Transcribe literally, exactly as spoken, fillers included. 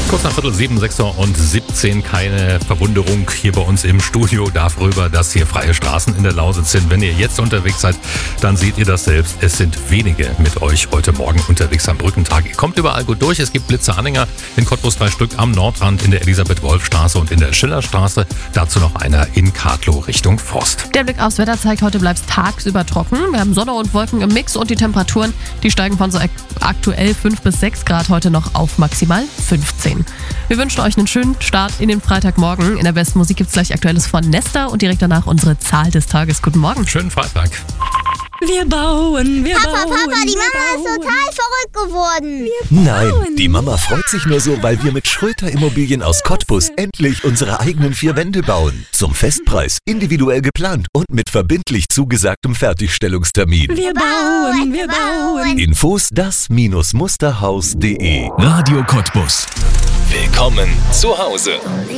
Kurz nach Viertel sieben, sechser und siebzehn, keine Verwunderung hier bei uns im Studio darüber, dass hier freie Straßen in der Lausitz sind. Wenn ihr jetzt unterwegs seid, dann seht ihr das selbst. Es sind wenige mit euch heute Morgen unterwegs am Brückentag. Ihr kommt überall gut durch. Es gibt Blitze-Anhänger in Cottbus drei Stück am Nordrand, in der Elisabeth-Wolf-Straße und in der Schillerstraße. Dazu noch einer in Kartlow Richtung Forst. Der Blick aufs Wetter zeigt, heute bleibt es tagsüber trocken. Wir haben Sonne und Wolken im Mix und die Temperaturen, die steigen von so aktuell fünf bis sechs Grad heute noch auf maximal fünfzehn. Wir wünschen euch einen schönen Start in den Freitagmorgen. In der besten Musik gibt es gleich Aktuelles von Nesta und direkt danach unsere Zahl des Tages. Guten Morgen. Schönen Freitag. Wir bauen, wir Papa, bauen. Papa, die wir Mama bauen. ist total verrückt geworden. Nein, die Mama freut sich nur so, weil wir mit Schröter Immobilien aus Cottbus endlich unsere eigenen vier Wände bauen. Zum Festpreis, individuell geplant und mit verbindlich zugesagtem Fertigstellungstermin. Wir bauen, wir bauen. Infos das Musterhaus punkt de. Radio Cottbus. Willkommen zu Hause.